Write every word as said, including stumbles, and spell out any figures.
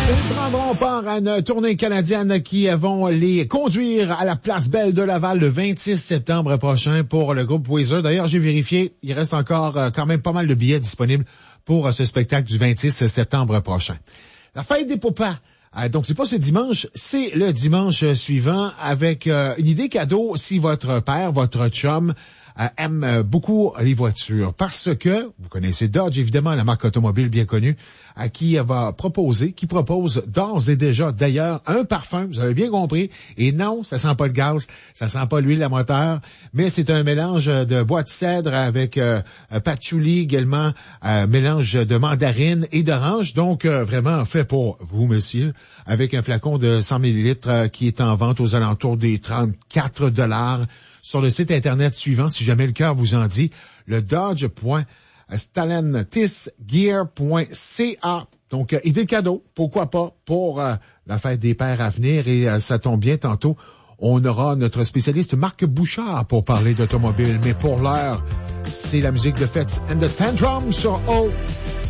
Ils prendront part à une tournée canadienne qui vont les conduire à la Place Belle de Laval le vingt-six septembre prochain pour le groupe Weezer. D'ailleurs, j'ai vérifié, il reste encore euh, quand même pas mal de billets disponibles pour euh, ce spectacle du vingt-six septembre prochain. La fête des papas. Euh, donc, c'est pas ce dimanche, c'est le dimanche suivant avec euh, une idée cadeau si votre père, votre chum, euh, aime euh, beaucoup les voitures. Parce que, vous connaissez Dodge, évidemment, la marque automobile bien connue, à qui va proposer, qui propose d'ores et déjà, d'ailleurs, un parfum, vous avez bien compris. Et non, ça sent pas le gaz, ça sent pas l'huile à moteur, mais c'est un mélange de bois de cèdre avec euh, patchouli également, euh, mélange de mandarine et d'orange. Donc, euh, vraiment fait pour vous, monsieur, avec un flacon de cent millilitres euh, qui est en vente aux alentours des trente-quatre dollars sur le site Internet suivant, si jamais le cœur vous en dit, le dodge point stellantis gear point c a. Donc, euh, idée cadeau, pourquoi pas, pour euh, la fête des pères à venir. Et euh, ça tombe bien, tantôt, on aura notre spécialiste Marc Bouchard pour parler d'automobile. Mais pour l'heure, c'est la musique de Fats and the Tantrum sur O.